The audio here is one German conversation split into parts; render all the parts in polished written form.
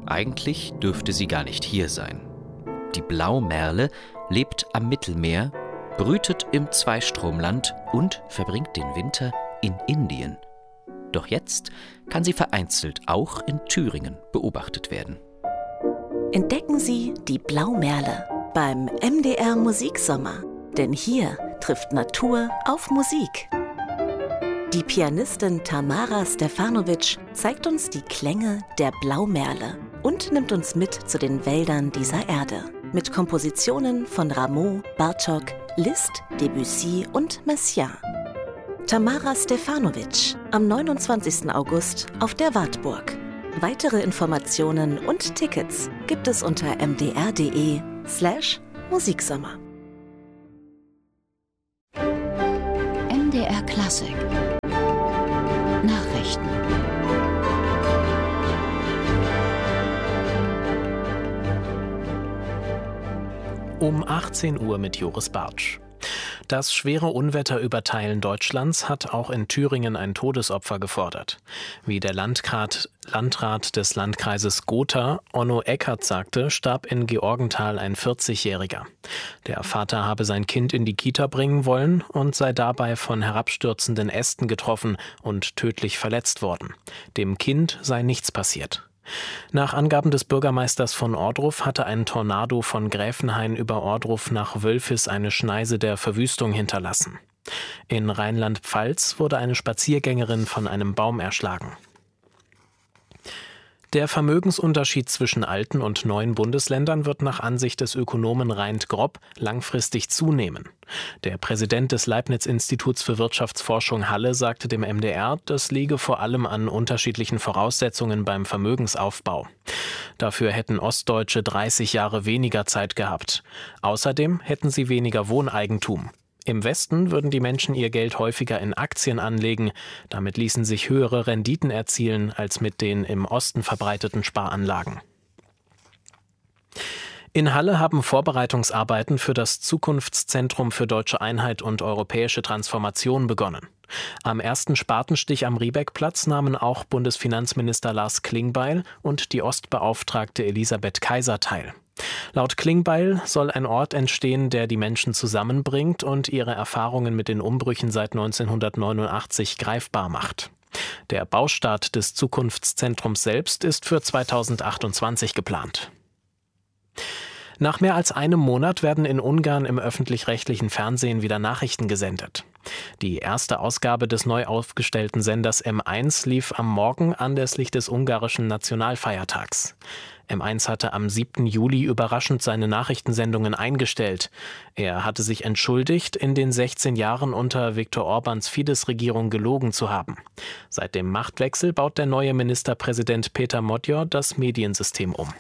Eigentlich dürfte sie gar nicht hier sein. Die Blaumerle lebt am Mittelmeer, brütet im Zweistromland und verbringt den Winter in Indien. Doch jetzt kann sie vereinzelt auch in Thüringen beobachtet werden. Entdecken Sie die Blaumerle beim MDR Musiksommer. Denn hier trifft Natur auf Musik. Die Pianistin Tamara Stefanovic zeigt uns die Klänge der Blaumerle und nimmt uns mit zu den Wäldern dieser Erde. Mit Kompositionen von Rameau, Bartók, Liszt, Debussy und Messiaen. Tamara Stefanovic am 29. August auf der Wartburg. Weitere Informationen und Tickets gibt es unter mdr.de/Musiksommer. MDR Klassik Nachrichten. Um 18 Uhr mit Joris Bartsch. Das schwere Unwetter über Teilen Deutschlands hat auch in Thüringen ein Todesopfer gefordert. Wie der Landrat des Landkreises Gotha, Onno Eckert, sagte, starb in Georgenthal ein 40-Jähriger. Der Vater habe sein Kind in die Kita bringen wollen und sei dabei von herabstürzenden Ästen getroffen und tödlich verletzt worden. Dem Kind sei nichts passiert. Nach Angaben des Bürgermeisters von Ohrdruf hatte ein Tornado von Gräfenhain über Ohrdruf nach Wölfis eine Schneise der Verwüstung hinterlassen. In Rheinland-Pfalz wurde eine Spaziergängerin von einem Baum erschlagen. Der Vermögensunterschied zwischen alten und neuen Bundesländern wird nach Ansicht des Ökonomen Reint Grob langfristig zunehmen. Der Präsident des Leibniz-Instituts für Wirtschaftsforschung Halle sagte dem MDR, das liege vor allem an unterschiedlichen Voraussetzungen beim Vermögensaufbau. Dafür hätten Ostdeutsche 30 Jahre weniger Zeit gehabt. Außerdem hätten sie weniger Wohneigentum. Im Westen würden die Menschen ihr Geld häufiger in Aktien anlegen. Damit ließen sich höhere Renditen erzielen als mit den im Osten verbreiteten Sparanlagen. In Halle haben Vorbereitungsarbeiten für das Zukunftszentrum für deutsche Einheit und europäische Transformation begonnen. Am ersten Spatenstich am Riebeckplatz nahmen auch Bundesfinanzminister Lars Klingbeil und die Ostbeauftragte Elisabeth Kaiser teil. Laut Klingbeil soll ein Ort entstehen, der die Menschen zusammenbringt und ihre Erfahrungen mit den Umbrüchen seit 1989 greifbar macht. Der Baustart des Zukunftszentrums selbst ist für 2028 geplant. Nach mehr als einem Monat werden in Ungarn im öffentlich-rechtlichen Fernsehen wieder Nachrichten gesendet. Die erste Ausgabe des neu aufgestellten Senders M1 lief am Morgen anlässlich des ungarischen Nationalfeiertags. M1 hatte am 7. Juli überraschend seine Nachrichtensendungen eingestellt. Er hatte sich entschuldigt, in den 16 Jahren unter Viktor Orbáns Fidesz-Regierung gelogen zu haben. Seit dem Machtwechsel baut der neue Ministerpräsident Péter Modor das Mediensystem um.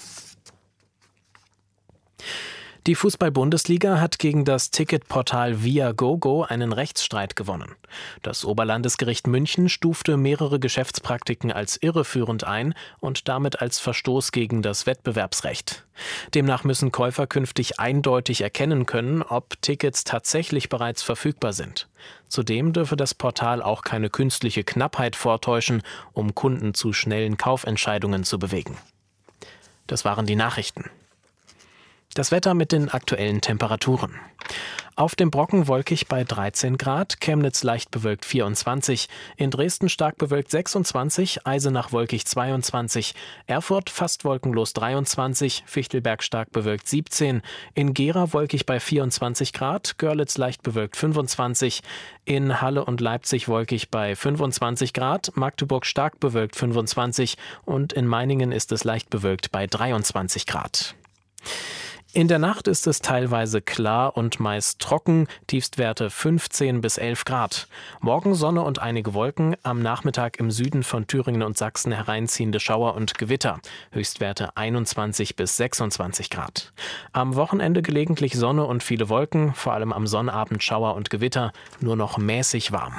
Die Fußball-Bundesliga hat gegen das Ticketportal Viagogo einen Rechtsstreit gewonnen. Das Oberlandesgericht München stufte mehrere Geschäftspraktiken als irreführend ein und damit als Verstoß gegen das Wettbewerbsrecht. Demnach müssen Käufer künftig eindeutig erkennen können, ob Tickets tatsächlich bereits verfügbar sind. Zudem dürfe das Portal auch keine künstliche Knappheit vortäuschen, um Kunden zu schnellen Kaufentscheidungen zu bewegen. Das waren die Nachrichten. Das Wetter mit den aktuellen Temperaturen. Auf dem Brocken wolkig bei 13 Grad, Chemnitz leicht bewölkt 24, in Dresden stark bewölkt 26, Eisenach wolkig 22, Erfurt fast wolkenlos 23, Fichtelberg stark bewölkt 17, in Gera wolkig bei 24 Grad, Görlitz leicht bewölkt 25, in Halle und Leipzig wolkig bei 25 Grad, Magdeburg stark bewölkt 25 und in Meiningen ist es leicht bewölkt bei 23 Grad. In der Nacht ist es teilweise klar und meist trocken, Tiefstwerte 15 bis 11 Grad. Morgen Sonne und einige Wolken, am Nachmittag im Süden von Thüringen und Sachsen hereinziehende Schauer und Gewitter, Höchstwerte 21 bis 26 Grad. Am Wochenende gelegentlich Sonne und viele Wolken, vor allem am Sonnabend Schauer und Gewitter, nur noch mäßig warm.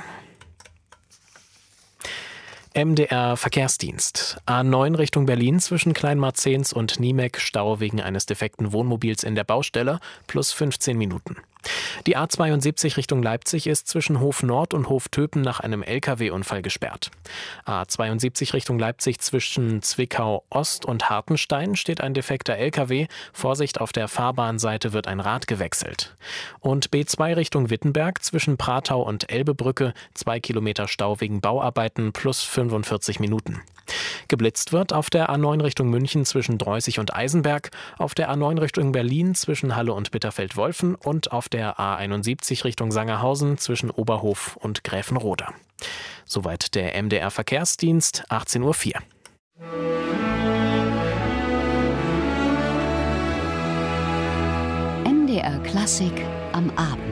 MDR Verkehrsdienst. A9 Richtung Berlin zwischen Kleinmarzens und Niemek, Stau wegen eines defekten Wohnmobils in der Baustelle, plus 15 Minuten. Die A72 Richtung Leipzig ist zwischen Hof Nord und Hof Töpen nach einem Lkw-Unfall gesperrt. A72 Richtung Leipzig zwischen Zwickau Ost und Hartenstein steht ein defekter Lkw. Vorsicht, auf der Fahrbahnseite wird ein Rad gewechselt. Und B2 Richtung Wittenberg zwischen Pratau und Elbebrücke 2 Kilometer Stau wegen Bauarbeiten plus 45 Minuten. Geblitzt wird auf der A9 Richtung München zwischen Dreußig und Eisenberg, auf der A9 Richtung Berlin zwischen Halle und Bitterfeld-Wolfen und auf der A71 Richtung Sangerhausen zwischen Oberhof und Gräfenrode. Soweit der MDR Verkehrsdienst, 18:04 Uhr. MDR Klassik am Abend.